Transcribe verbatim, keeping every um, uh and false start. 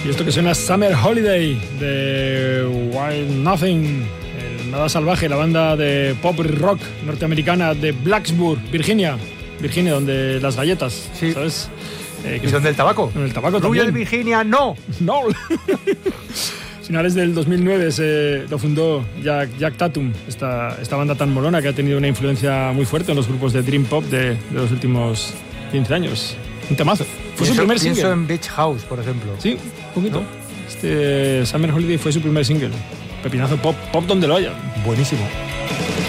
Y esto que suena Summer Holiday de Wild Nothing, el Nada Salvaje, la banda de pop rock norteamericana de Blacksburg, Virginia. Virginia, donde las galletas, sí. ¿sabes? Eh, ¿Y donde el tabaco? En el tabaco Rubio también. de Virginia, no. No. Finales del dos mil nueve se lo fundó Jack, Jack Tatum, esta, esta banda tan molona que ha tenido una influencia muy fuerte en los grupos de Dream Pop de, de los últimos quince años. Un temazo. Fue pienso, su primer pienso single. en Beach House, por ejemplo. Sí, un poquito. ¿No? Este Summer Holiday fue su primer single. Pepinazo pop, pop donde lo haya. Buenísimo.